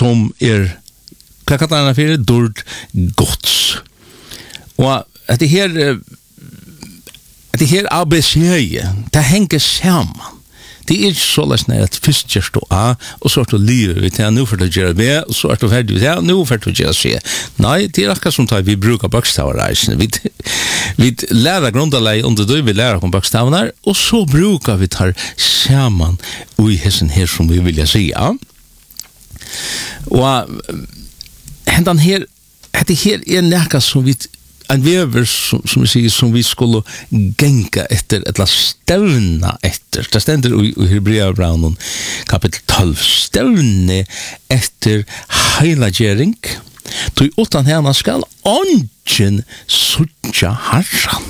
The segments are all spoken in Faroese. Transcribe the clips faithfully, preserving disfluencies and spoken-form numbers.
som er, hva kallar han for, dord gods. Og at det her, at det her A B C, det henger sammen. Det er ikke så løsne at først gjør du A, og så er du livet vi til, nå får du gjøre B, og så er du ferdig til, nå får du gjøre C. Nei, det er akkurat som vi bruker bokstavereisene. Vi, vi lærer grunderleg under det, vi lærer om bokstavene, og så bruker vi tar sammen i hessen her som vi vil si. Ja. Og hendan her, det her er nekka som vi en vever som, som vi sier som vi skulle genka etter eller stevna etter det stender i, i Hebreabraunen kapitel tolv stevne etter heilagjering tog utan henne skal ongen suttja harran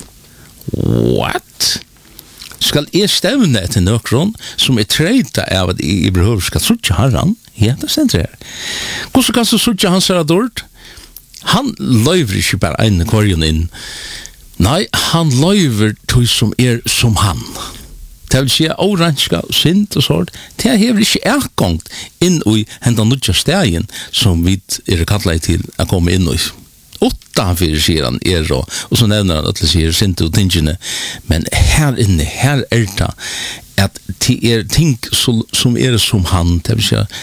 what? Skal jeg stevne etter nøkron som er treita av at jeg behøver skal suttja harran? Ja, det stender her. Hvordan kan du suttja hans her dård? Han løyver ikke bare en kvarjon inn. Nei, han løyver tog som er som han. Det vil si oranska, sint og sånt. Det hever ikke ergångt inn i hendan nudja stegen som vi er kallet til å komme inn i. Utanfyr sier han er og, og så nevner han at det sier sint og tingene. Men her inne, her er det at det er ting som, som er som han. Det vil si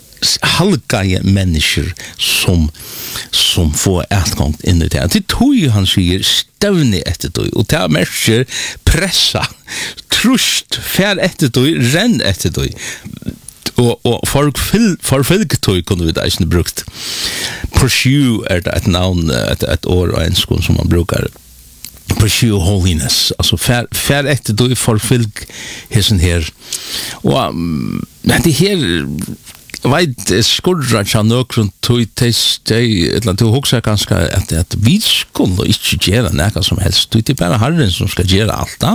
halvgaje mennesker som som får etgang inn i det. Det tog han sier stevne etter det, og det er merker pressa, trust, fær etter det, renn etter det. Og, og folk forfølgetøy kunne vi da ikke brukt. Pursue er det et navn, et, et år og en skål som man bruker. Pursue holiness, altså fær, fær etter det, forfølg hessen her. Og um, det her vet skurra tja nøkron tog test eller tog hoksa ganske at, at vi skulle ikke gjøre nekka som helst tog det bare Herren som skal gjøre alt da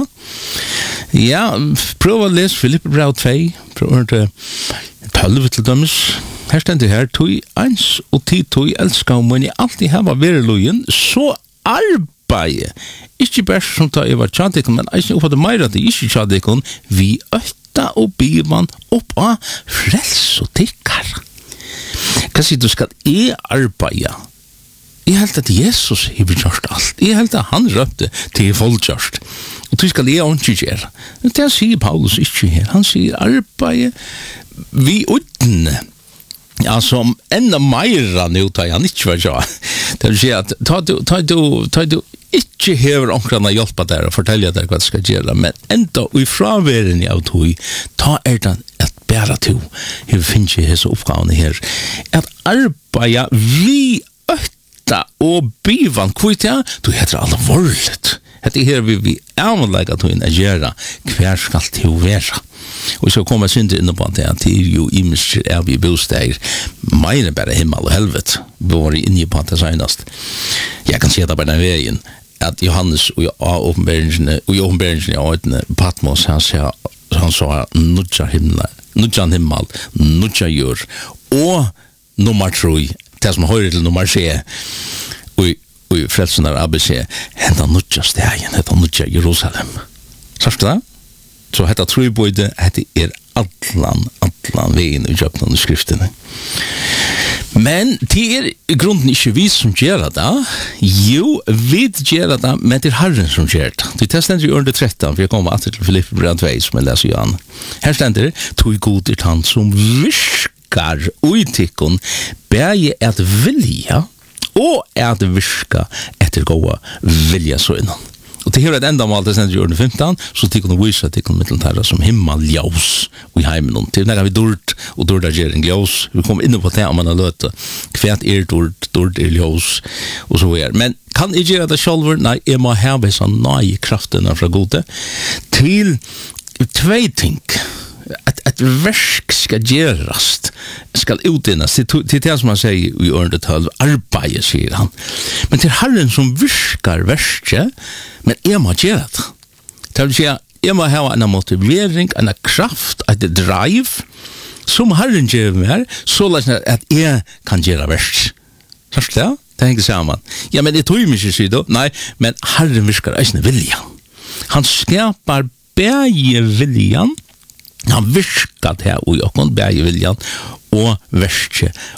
ja, prøv å lese Filippe brev to prøv å tolv til dømes her stendur her tog eins og ti tog elska om men jeg alltid hava verelogen så arbeid ikke bare som ta jeg var tjadikon men eisen oppfatt meira at jeg ikke tjadikon vi økt og bivan opp av frels og tikkar. Hva sier du skal jeg arbeide? Jeg held at Jesus har gjort alt. Jeg held at han røpte til folkegjørst. Og du skal jeg ikke gjøre. Det sier Paulus ikke her. Han sier arbeide vi utne. Altså, enda meira nu tar han ikke var så. Det vil si at ta du, ta du, ta du ikke hever omkring å hjelpe deg og fortelle deg hva det skal gjøre, men enda i fraveren av tog, ta er det at bæra to, her finnes ikke disse oppgavene her, at arbeide vi økta og bivan, hvor det er, du heter alvorligt. Dette her vil vi avlegge til å gjøre, hver skal til å være. Og så kommer jeg synder inn på at det er jo imensk er vi bosteder, mer bare himmel og helvete, vi var inne på det senest. Jeg kan se det på den veien, at Johannes og åpenbæringene, og åpenbæringene av åtene, Patmos, han sa, han sa, nudja himmel, nudja himmel, nudja jord, og nummer tre, det som hører til nummer tre, og og frelsen av A B C, henta nudja stegen, henta nudja Jerusalem. Sørst du det? Så hetta trubøyde, hetta er allan, allan veien i jøpnen og skriftene. Men det er i grunden ikke vi som gjør det. Jo, vi gjør det, men det er Herren som gjør det. Det er stendet i under tretton, for jeg kommer alltid til Filippe brev to, som jeg leser Johan. Her stendet det, tog god er han som viskar uitikken, bæge et vilja, og at virka etter gåa vilja så innan. Og det her er et enda mål til sendt i ørne femton, så til kunne vise til kunne mitteltæra som himmel ljós og i heimen. Til når vi dård, og dård er gjering ljós. Vi kommer inn på det om man har løte. Kvært er dård, dård er ljós, og så er. Men kan jeg gjøre det selv? Nei, jeg må ha med sånn nøye kraftene fra gode til tvei ting. At, at versk skal gjørast, skal utdinnes, til, til det som han sier i ørne tolv, arbeid, sier han. Men til Herren som virkar verske, men jeg må gjøre det. Det vil si at jeg må ha en motivering, en kraft, en drive, som Herren gjør meg, så at jeg kan gjøre versk. Først det? Det henger sammen. Ja, men det tog meg ikke si det. Nei, men Herren virkar eisne vilja. Han skapar begge viljan, han viskat her og jokken, begge viljan, og verske